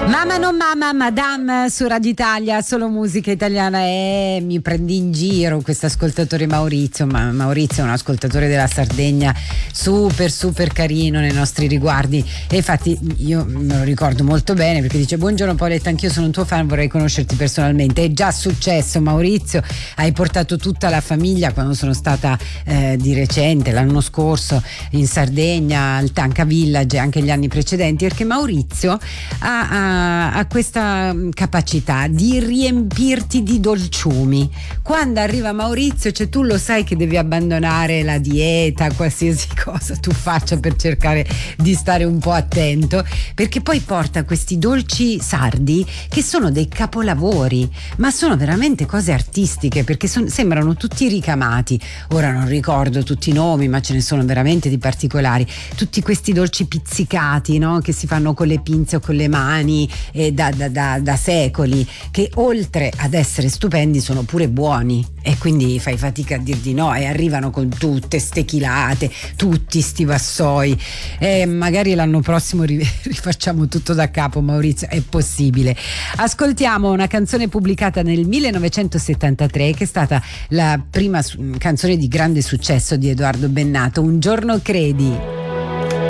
Mamma non mamma, Madame su Radio Italia, solo musica italiana. Mi prendi in giro questo ascoltatore Maurizio, ma Maurizio è un ascoltatore della Sardegna super carino nei nostri riguardi, e infatti io me lo ricordo molto bene perché dice: buongiorno Paoletta, anch'io sono un tuo fan, vorrei conoscerti personalmente. È già successo, Maurizio, hai portato tutta la famiglia quando sono stata di recente, l'anno scorso, in Sardegna al Tanca Village, anche gli anni precedenti, perché Maurizio ha questa capacità di riempirti di dolciumi. Quando arriva Maurizio, cioè tu lo sai che devi abbandonare la dieta, qualsiasi cosa tu faccia per cercare di stare un po' attento, perché poi porta questi dolci sardi che sono dei capolavori, ma sono veramente cose artistiche, perché sembrano tutti ricamati. Ora non ricordo tutti i nomi, ma ce ne sono veramente di particolari. Tutti questi dolci pizzicati, no? Che si fanno con le pinze o con le mani da secoli, che oltre ad essere stupendi sono pure buoni, e quindi fai fatica a dir di no, e arrivano con tutte ste chilate, tutti sti vassoi, e magari l'anno prossimo rifacciamo tutto da capo, Maurizio, è possibile. Ascoltiamo una canzone pubblicata nel 1973 che è stata la prima canzone di grande successo di Edoardo Bennato, Un giorno credi.